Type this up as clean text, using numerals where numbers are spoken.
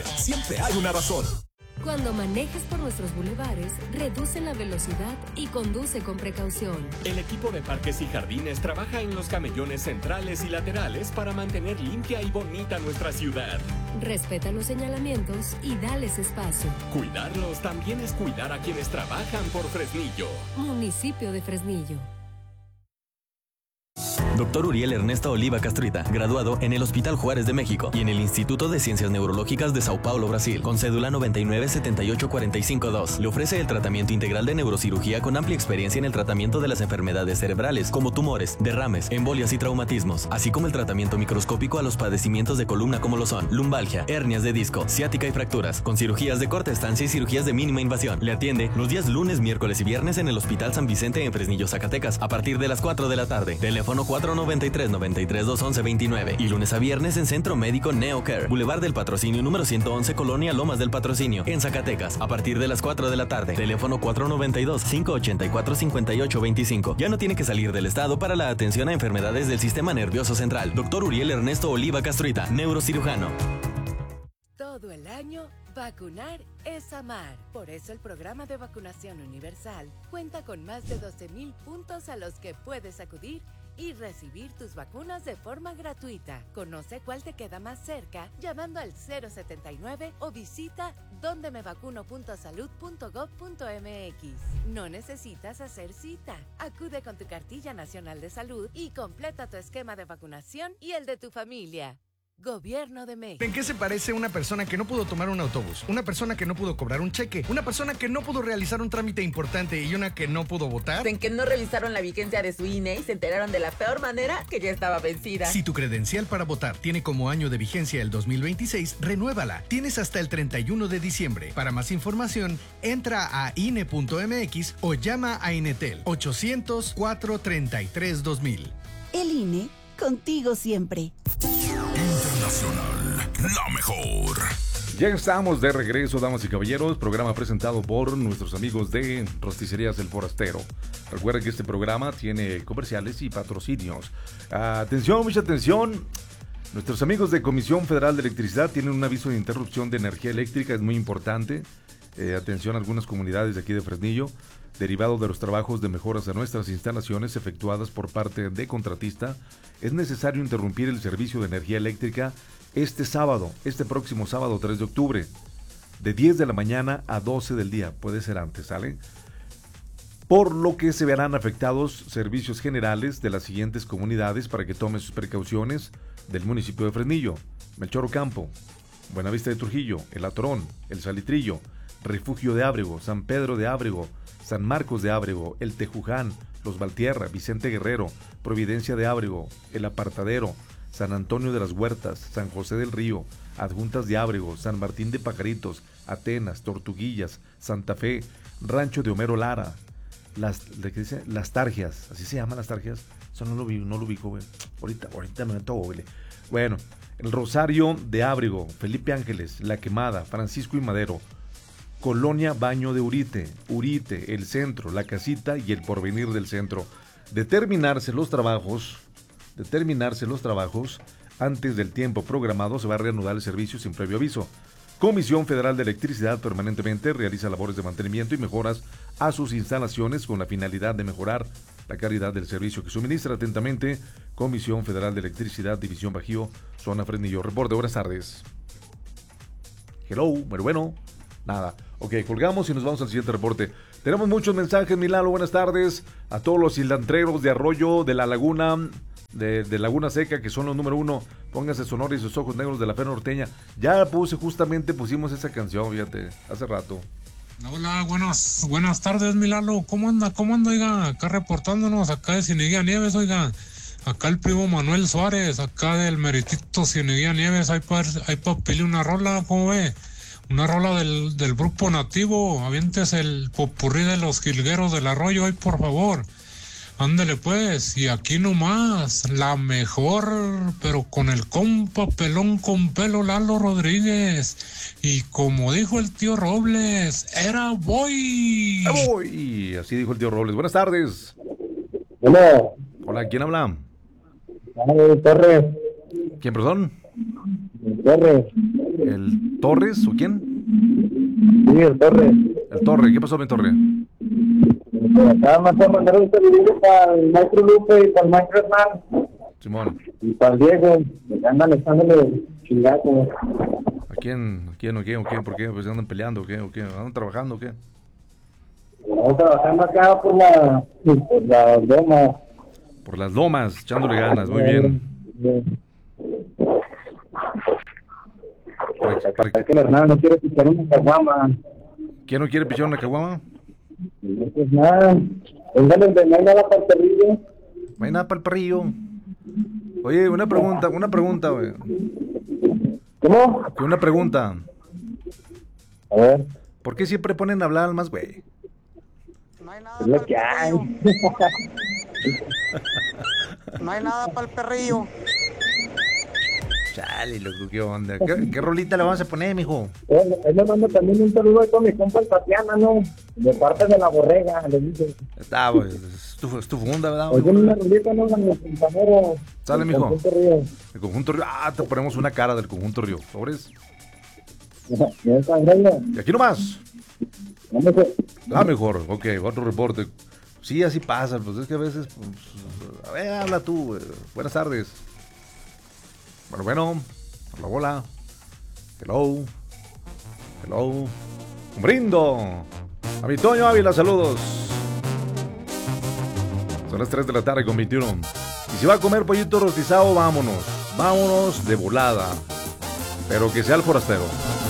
Siempre hay una razón. Cuando manejes por nuestros bulevares, reduce la velocidad y conduce con precaución. El equipo de Parques y Jardines trabaja en los camellones centrales y laterales para mantener limpia y bonita nuestra ciudad. Respeta los señalamientos y dales espacio. Cuidarlos también es cuidar a quienes trabajan por Fresnillo. Municipio de Fresnillo. Dr. Uriel Ernesto Oliva Castrita, graduado en el Hospital Juárez de México y en el Instituto de Ciencias Neurológicas de Sao Paulo, Brasil, con cédula 9978452. Le ofrece el tratamiento integral de neurocirugía con amplia experiencia en el tratamiento de las enfermedades cerebrales, como tumores, derrames, embolias y traumatismos, así como el tratamiento microscópico a los padecimientos de columna como lo son lumbalgia, hernias de disco, ciática y fracturas, con cirugías de corta estancia y cirugías de mínima invasión. Le atiende los días lunes, miércoles y viernes en el Hospital San Vicente en Fresnillo, Zacatecas, a partir de las 4 de la tarde. Teléfono 493-93-211-29 y lunes a viernes en Centro Médico NeoCare, Boulevard del Patrocinio número 111, Colonia Lomas del Patrocinio, en Zacatecas, a partir de las 4 de la tarde. Teléfono 492-584-5825. Ya no tiene que salir del estado para la atención a enfermedades del sistema nervioso central. Dr. Uriel Ernesto Oliva Castruita, neurocirujano. Todo el año, vacunar es amar. Por eso el programa de vacunación universal cuenta con más de 12,000 puntos a los que puedes acudir y recibir tus vacunas de forma gratuita. Conoce cuál te queda más cerca llamando al 079 o visita dondemevacuno.salud.gov.mx. No necesitas hacer cita. Acude con tu cartilla nacional de salud y completa tu esquema de vacunación y el de tu familia. Gobierno de México. ¿En qué se parece una persona que no pudo tomar un autobús? Una persona que no pudo cobrar un cheque, una persona que no pudo realizar un trámite importante y una que no pudo votar. En que no revisaron la vigencia de su INE y se enteraron de la peor manera que ya estaba vencida. Si tu credencial para votar tiene como año de vigencia el 2026, renuévala. Tienes hasta el 31 de diciembre. Para más información, entra a INE.mx o llama a Inetel 800-433-2000. El INE, contigo siempre. Internacional, la mejor. Ya estamos de regreso, damas y caballeros. Programa presentado por nuestros amigos de Rosticerías El Forastero. Recuerden que este programa tiene comerciales y patrocinios. Atención, mucha atención. Nuestros amigos de Comisión Federal de Electricidad tienen un aviso de interrupción de energía eléctrica. Es muy importante. Atención a algunas comunidades de aquí de Fresnillo. Derivado de los trabajos de mejoras a nuestras instalaciones efectuadas por parte de contratista, es necesario interrumpir el servicio de energía eléctrica este próximo sábado 3 de octubre, de 10 de la mañana a 12 del día, puede ser antes, ¿sale? Por lo que se verán afectados servicios generales de las siguientes comunidades para que tomen sus precauciones del municipio de Fresnillo: Melchor Ocampo, Buenavista de Trujillo, El Atorón, El Salitrillo, Refugio de Ábrego, San Pedro de Ábrego, San Marcos de Ábrego, El Tejuján, Los Valtierra, Vicente Guerrero, Providencia de Ábrego, El Apartadero, San Antonio de las Huertas, San José del Río, Adjuntas de Ábrego, San Martín de Pajaritos, Atenas, Tortuguillas, Santa Fe, Rancho de Homero Lara, Las Targias, así se llaman Las Targias. Eso no lo ubico, güey. Ahorita me meto, güey. Bueno, El Rosario de Ábrego, Felipe Ángeles, La Quemada, Francisco y Madero, Colonia Baño de Urite, El Centro, La Casita y El Porvenir del Centro. Determinarse los trabajos, antes del tiempo programado, se va a reanudar el servicio sin previo aviso. Comisión Federal de Electricidad permanentemente realiza labores de mantenimiento y mejoras a sus instalaciones con la finalidad de mejorar la calidad del servicio que suministra. Atentamente, Comisión Federal de Electricidad, División Bajío, Zona Fresnillo. Reporte, buenas tardes. Hello, pero bueno, nada. Ok, colgamos y nos vamos al siguiente reporte. Tenemos muchos mensajes, Milalo, buenas tardes. A todos los cilantreros de Arroyo, de la Laguna, de Laguna Seca, que son los número 1. Pónganse Sonora y sus ojos negros de la fe norteña. Ya pusimos esa canción, fíjate, hace rato. Hola, buenas tardes, Milalo. ¿Cómo anda, oiga? Acá reportándonos, acá de Cieneguía Nieves, oiga. Acá el primo Manuel Suárez, acá del meritito Cieneguía Nieves. Hay para pedirle una rola, ¿cómo ve? Una rola del grupo nativo. Avientes el popurrí de los jilgueros del Arroyo, ahí, por favor. Ándale pues, y aquí nomás, la mejor, pero con el compa pelón con pelo, Lalo Rodríguez. Y como dijo el tío Robles, era voy. Voy, así dijo el tío Robles. Buenas tardes. Hola, ¿quién habla? Torres. ¿Quién, perdón? Torres. ¿El Torres o quién? Sí, el Torres. El Torre, ¿qué pasó, mi Torre? Acá me puedo mandar un saludo para el maestro Lupe y para el maestro Hernán. Simón. Y para el Diego, que andan echándole chingazos. ¿A quién o qué? ¿Por qué? Pues andan peleando o qué? ¿Andan trabajando o qué? Estamos trabajando acá por la loma. Por las lomas, echándole ganas, muy bien. Para que el Hernán no quiere pichar una caguama. ¿Quién no quiere pichar una caguama? Pues nada, póngale de no hay nada para el perrillo. No hay nada para el perrillo. Oye, una pregunta, güey. ¿Cómo? Una pregunta. A ver. ¿Por qué siempre ponen a hablar al más güey? Es lo que hay. No hay nada para el perrillo. Chale, loco, ¿qué onda? ¿Qué rolita le vamos a poner, mijo? Él le mando también un saludo con mi compa el Tatiana, ¿no? De parte de la borrega, le dice. Está, güey, es tu funda, ¿verdad? Oye, una rolita, ¿no? Con mi compañero. Sale, mijo. Conjunto Río. El Conjunto Río. Te ponemos una cara del Conjunto Río. ¿Sobres? Y aquí nomás. Mejor. Ok, otro reporte. Sí, así pasa. Pues es que a veces... Pues, a ver, habla tú, güey. Buenas tardes. Bueno, por la bola. Hello. Un brindo. A mi Toño Ávila, saludos. Son las 3 de la tarde con 21. Y si va a comer pollito rostizado, vámonos de volada. Pero que sea el forastero.